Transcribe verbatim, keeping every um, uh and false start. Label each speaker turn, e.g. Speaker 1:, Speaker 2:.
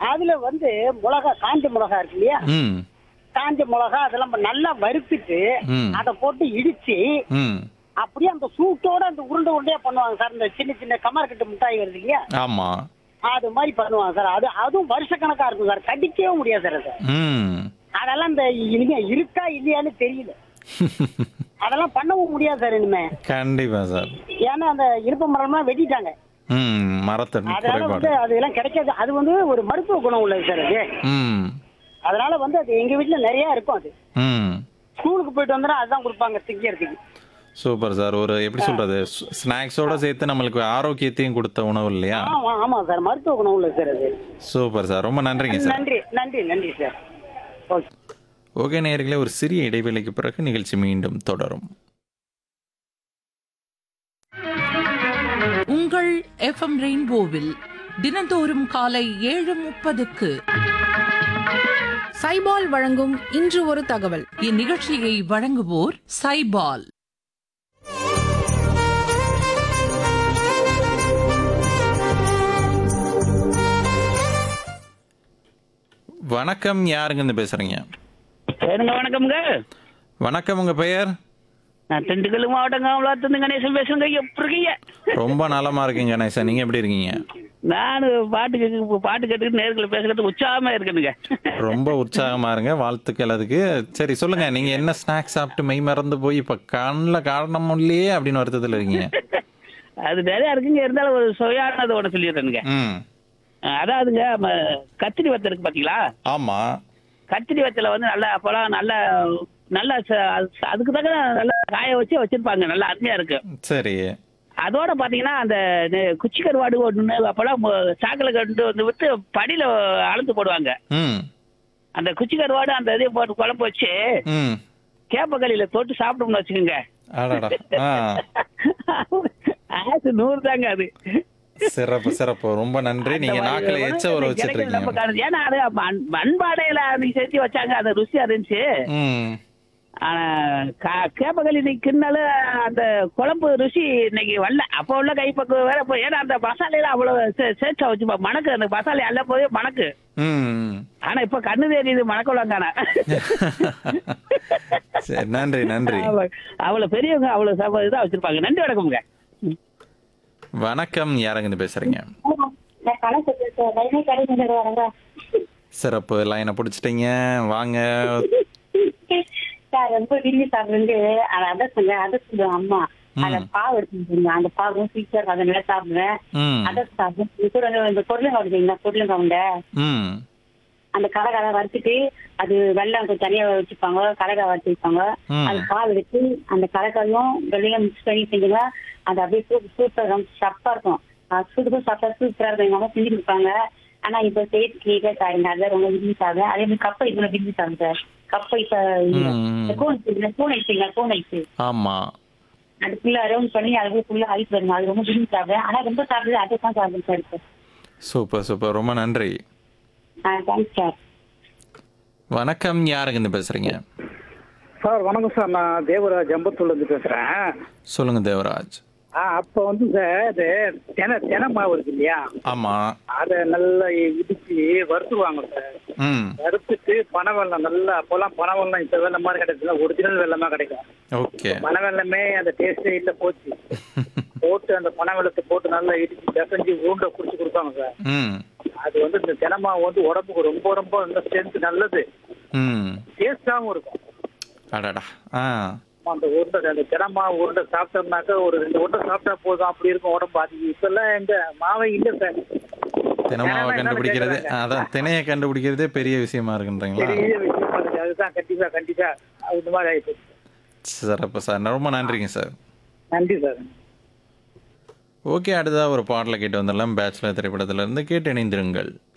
Speaker 1: அதுல வந்து மிளகா, காஞ்ச மிளகா இருக்கு இல்லையா,
Speaker 2: ம்
Speaker 1: காஞ்ச மிளகா அதெல்லாம் நல்லா வறுத்துட்டு
Speaker 2: ம்
Speaker 1: அதை போட்டு இடிச்சு
Speaker 2: ம்
Speaker 1: அப்படியே அந்த சூட்டோட அந்த உருண்டை உருண்டையா பண்ணுவாங்க சார். இந்த சின்ன சின்ன கமர்கட்டு மிட்டாய் வருது இல்லையா,
Speaker 2: ஆமாம்.
Speaker 1: அது மாதிரி பண்ணுவாங்க சார். அது அதுவும் வருஷக்கணக்கா இருக்கும் சார், கடிக்கவே முடியாது சார் அது.
Speaker 2: ம்
Speaker 1: அதெல்லாம் இந்த இனிமே இருக்கா இல்லையான்னு தெரியல. அதெல்லாம் பண்ணவும் முடியாது சார் இனிமே.
Speaker 2: கண்டிப்பா சார்.
Speaker 1: ஏன்னா அந்த இருப்ப மரம்லாம் வெட்டிட்டாங்க.
Speaker 2: ம் மரத்தடி
Speaker 1: அதனால வந்து
Speaker 2: குறைபாடு.
Speaker 1: அதெல்லாம் கிடைக்காது. அது வந்து ஒரு மருத்துவ குணம் உள்ளது சார் அது.
Speaker 2: ம்
Speaker 1: அதனால வந்து அது எங்க வீட்டுல நிறைய இருக்கும். அது
Speaker 2: ம்
Speaker 1: ஸ்கூலுக்கு போயிட்டு வந்தா அதுதான் கொடுப்பாங்க திங்கிறதுக்கு.
Speaker 2: Super sir. ஒரு எப்படி சொல்றது, ஸ்நாக்ஸோட சேர்த்து நம்மளுக்கு ஆரோக்கியத்தையும் கொடுத்த உணவு இல்லையா?
Speaker 1: ஆமா ஆமா சார், மருத்துவ குணம் உள்ளது சார் அது.
Speaker 2: Super sir. ரொம்ப நன்றிங்க சார்.
Speaker 1: நன்றி நன்றி நன்றி சார். ஓகே.
Speaker 2: ஓகே நேயர்களே, ஒரு சிறிய இடைவேளைக்கு பிறகு நிகழ்ச்சி மீண்டும் தொடரும்.
Speaker 3: உங்கள் எஃப்எம் ரெயின்போவில் தினந்தோறும் காலை ஏழு முப்பதுக்கு
Speaker 4: சைபால் வழங்கும் இன்று ஒரு தகவல்.
Speaker 3: இந்நிகழ்ச்சியை வழங்குவோர் சைபால்.
Speaker 2: வணக்கம், யாருங்க இருந்து பேசுறீங்க?
Speaker 1: சரிங்க, வணக்கம்ங்க.
Speaker 2: வணக்கம், உங்க பெயர்?
Speaker 1: நான் திண்டுக்கல் மாவட்டம் காமலாத்துந்து கணேசன் பேசுறேங்க. எப்படி இருக்கீங்க?
Speaker 2: ரொம்ப நலமா இருக்கீங்க கணேசன், நீங்க எப்படி இருக்கீங்க?
Speaker 1: நான் பாட்டு கேட்க பாட்டு கேட்டுக்கிட்டு நேர்களை பேசுறது உற்சாகமா இருக்கணுங்க.
Speaker 2: ரொம்ப உற்சாகமா இருங்க, வாழ்த்துக்கள் அதுக்கு. சரி சொல்லுங்க, நீங்க என்ன ஸ்நாக்ஸ் சாப்பிட்டு மெய் மறந்து போய் இப்ப கண்ணில் காரணம் இல்லையே அப்படின்னு வருத்தத்தில் இருக்கீங்க?
Speaker 1: அது நிறைய இருக்குங்க, இருந்தாலும் ஒரு சுவையானது ஒன்று சொல்லிடுறேனுங்க.
Speaker 2: ம்
Speaker 1: அதாவதுங்க, நம்ம கத்திரி வத்தல் இருக்கு பாத்தீங்களா?
Speaker 2: ஆமா.
Speaker 1: கத்திரி வத்தலை வந்து நல்லா அப்போலாம் நல்லா நல்லா அதுக்கு தக்க நல்லா காய வச்சு வச்சிருப்பாங்க, நல்லா அருமையா இருக்கு.
Speaker 2: சரி.
Speaker 1: அதோட பாத்தீங்கன்னா அந்த குச்சி கருவாடு ஒண்ணு அப்பெல்லாம் சாக்கலை கண்டு வந்து விட்டு படியில அளந்து போடுவாங்க.
Speaker 2: ம்
Speaker 1: அந்த குச்சி கருவாடு அந்த இதையும் போட்டு குழம்பு வச்சு
Speaker 2: ம்
Speaker 1: கேப்பக்களியில தொட்டு சாப்பிட்டோம்னு வச்சுக்கோங்க,
Speaker 2: அடடா. ஆ
Speaker 1: ஆசு நூறு தாங்க அது.
Speaker 2: சிறப்பு சிறப்பு, ரொம்ப நன்றி. நீங்க நாக்கில எச்ச ஊற வச்சிட்டு இருக்கீங்க.
Speaker 1: ஏன்னா அது மண்பானையில அன்னைக்கு செஞ்சு வச்சாங்க, அது ருசியா இருந்துச்சு.
Speaker 2: ம்
Speaker 1: ஆனா கேப்பக்களி இன்னைக்கு கிண்ணாலும் அந்த குழம்பு ருசி இன்னைக்கு வரல. அப்போ உள்ள கைப்பக்குவம் வேற போய், ஏன்னா அந்த மசாலையில அவ்வளவு சேர்த்தா வச்சுப்பா மணக்கு, அந்த மசாலை எல்லாம் போய் மணக்கு.
Speaker 2: ம்
Speaker 1: ஆனா இப்ப கண்ணு தெரியுது மணக்கலாங்கான.
Speaker 2: சரி, நன்றி நன்றி.
Speaker 1: அவ்வளவு பெரியவங்க அவ்வளவு இதா வச்சிருப்பாங்க. நன்றி, வணக்கம்ங்க.
Speaker 2: வணக்கம், யாருங்க பேசுறீங்க? சிறப்பு, லைனை பிடிச்சிட்டீங்க, வாங்க.
Speaker 5: சார் ரொம்ப விரும்பி சாப்பிட்டு அதை அதசுங்க அதசுங்க அம்மா அதை பாவு எடுத்துங்க, அந்த பாவும் சீக்கிரம் அதை நல்லா சாப்பிடுவேன். அதை சாப்பிடுவேன் கூட இந்த பொருளுங்க வருதுங்களா, பொருளுங்க உண்ட
Speaker 2: ம்
Speaker 5: அந்த கலகால வறுத்துட்டு அது வெள்ளம் கொஞ்சம் தனியா வச்சுப்பாங்க, கலகாய் வறுத்து வைப்பாங்க. அது பால் எடுத்து அந்த கலக்காயும் வெள்ளையும் மிக்ஸ் பண்ணி செஞ்சுங்க, அது அப்படியே சூப் சூப்பர் சப்பா இருக்கும். சூப்புக்கும் சாப்பிட்டா சூப்பரா இருக்கும். எங்க அம்மா செஞ்சு கொடுப்பாங்க. ஆனா இப்ப சேர்த்து கேட்க சாருங்க, அதான் ரொம்ப விரும்பி சாப்பிடுவேன். அதே மாதிரி கப்பை இவ்வளவு விரும்பி சாப்பிடுவேன் சார். கப்பை இப்ப கூண் கூண் ஐச்சுங்க, கூண் ஐச்சு
Speaker 2: ஆமா,
Speaker 5: அது ஃபுல்லா அரௌண்ட் பண்ணி அது ஃபுல்லா ஐஸ் வருங்க, அது ரொம்ப விரும்பி சாப்பிடுவேன். ஆனா ரொம்ப சாப்பிடுறது அதை தான் சாப்பிடுவேன் சார் இப்போ.
Speaker 2: சூப்பர் சூப்பர், ரொம்ப நன்றி.
Speaker 5: ஆ தேங்க்ஸ் சார்.
Speaker 2: வணக்கம், யாருங்க பேசுறீங்க?
Speaker 6: சார் வணக்கம் சார், நான் தேவராஜ் அம்பத்தூர்ல இருந்து பேசுறேன்.
Speaker 2: சொல்லுங்க தேவராஜ்.
Speaker 6: ஆ அப்ப வந்து சார் இது தென தென மாவு இருக்கு இல்லையா,
Speaker 2: ஆமா,
Speaker 6: அதை நல்லா இடிச்சு வறுத்துருவாங்க சார்.
Speaker 2: ம்
Speaker 6: வறுத்துட்டு பனை வெல்லம் நல்லா, அப்போல்லாம் பனை வெல்லம் இப்ப வெல்லம் மாதிரி கிடைச்சதுல ஒரிஜினல் வெல்லமா கிடைக்கும்.
Speaker 2: ஓகே.
Speaker 6: பனை வெல்லமே அந்த டேஸ்டே இல்ல போச்சு. போட்டு அந்த பனை வெல்லத்தை போட்டு நல்லா இடிச்சு பிசைஞ்சு உருண்டை குடிச்சு கொடுப்பாங்க சார்.
Speaker 2: ம்
Speaker 6: அது வந்து இந்த தினமாவு வந்து உடம்புக்கு ரொம்ப ரொம்ப நல்ல ஸ்ட்ரென்த், நல்லது,
Speaker 2: ம்
Speaker 6: டேஸ்டாவும் இருக்கும்.
Speaker 2: அடடா. ஆ
Speaker 6: அந்த உருண்டை அந்த தினமா உருண்டை சாப்பிட்டோம்னாக்கா ஒரு ரெண்டு உருண்டை சாப்பிட்டா போதும், அப்படி இருக்கும் உடம்பு. அது இப்பெல்லாம் எங்க மாவே இல்லை சார்.
Speaker 2: தினமாவை கண்டுபிடிக்கிறது, அதான் திணையை கண்டுபிடிக்கிறதே பெரிய விஷயமா இருக்குன்றீங்களா?
Speaker 6: பெரிய விஷயமா இருக்கு. அதுதான் கண்டிப்பா கண்டிப்பா இந்த மாதிரி ஆயிடுச்சு.
Speaker 2: சிறப்பு சார், ரொம்ப நன்றிங்க சார்.
Speaker 6: நன்றி சார்.
Speaker 2: ஓகே, அடுத்ததாக ஒரு பாடலை கேட்டு வந்துடலாம். பேச்சுலர் திரைப்படத்துல இருந்து கேட்டு இணைந்திருங்கள்.